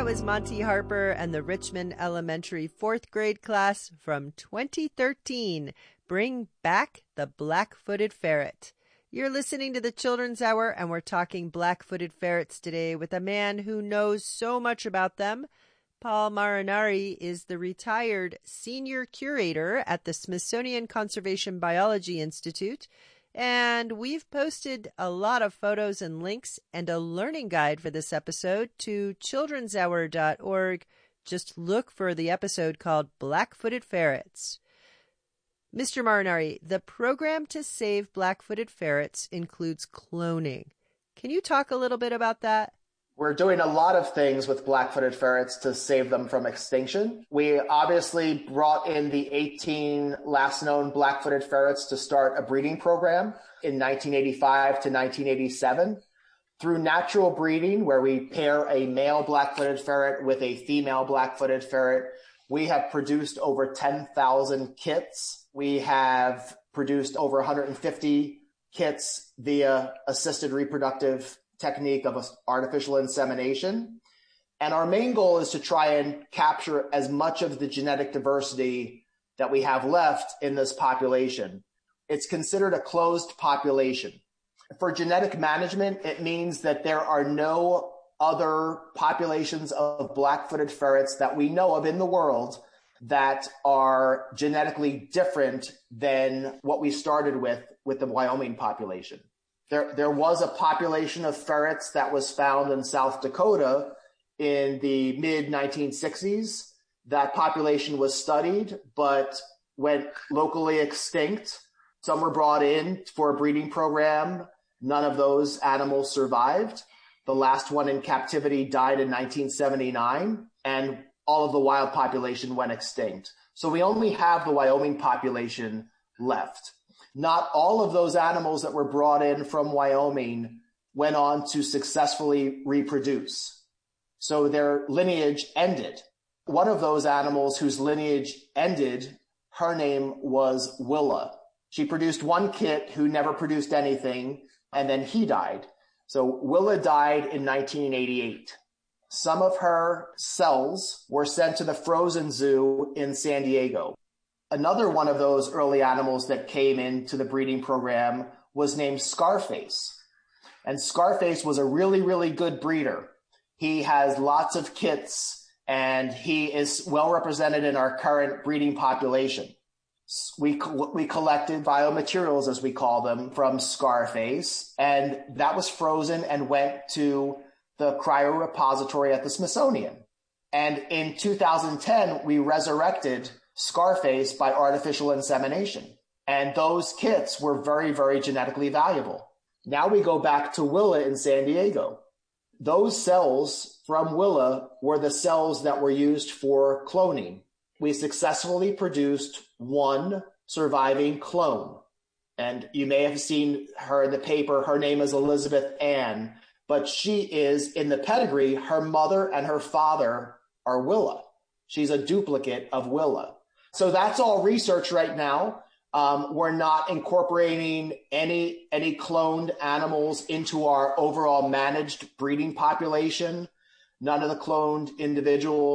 was Monty Harper and the Richmond Elementary 4th grade class from 2013, Bring Back the Black-Footed Ferret. You're listening to the Children's Hour, and we're talking black-footed ferrets today with a man who knows so much about them. Paul Marinari is the retired senior curator at the Smithsonian Conservation Biology Institute, and we've posted a lot of photos and links and a learning guide for this episode to childrenshour.org. Just look for the episode called Black-Footed Ferrets. Mr. Marinari, the program to save black-footed ferrets includes cloning. Can you talk a little bit about that? We're doing a lot of things with black-footed ferrets to save them from extinction. We obviously brought in the 18 last known black-footed ferrets to start a breeding program in 1985 to 1987. Through natural breeding, where we pair a male black-footed ferret with a female black-footed ferret, we have produced over 10,000 kits. We have produced over 150 kits via assisted reproductive technique of artificial insemination. And our main goal is to try and capture as much of the genetic diversity that we have left in this population. It's considered a closed population. For genetic management, it means that there are no other populations of black-footed ferrets that we know of in the world that are genetically different than what we started with the Wyoming population. There was a population of ferrets that was found in South Dakota in the mid-1960s. That population was studied, but went locally extinct. Some were brought in for a breeding program. None of those animals survived. The last one in captivity died in 1979, and all of the wild population went extinct. So we only have the Wyoming population left. Not all of those animals that were brought in from Wyoming went on to successfully reproduce. So their lineage ended. One of those animals whose lineage ended, her name was Willa. She produced one kit who never produced anything, and then he died. So Willa died in 1988. Some of her cells were sent to the Frozen Zoo in San Diego. Another one of those early animals that came into the breeding program was named Scarface. And Scarface was a really, really good breeder. He has lots of kits, and he is well represented in our current breeding population. We collected biomaterials, as we call them, from Scarface, and that was frozen and went to the cryorepository at the Smithsonian. And in 2010, we resurrected Scarface by artificial insemination. And those kits were very, very genetically valuable. Now we go back to Willa in San Diego. Those cells from Willa were the cells that were used for cloning. We successfully produced one surviving clone. And you may have seen her in the paper. Her name is Elizabeth Ann, but she is, in the pedigree, her mother and her father are Willa. She's a duplicate of Willa. So that's all research right now. We're not incorporating any cloned animals into our overall managed breeding population. None of the cloned individuals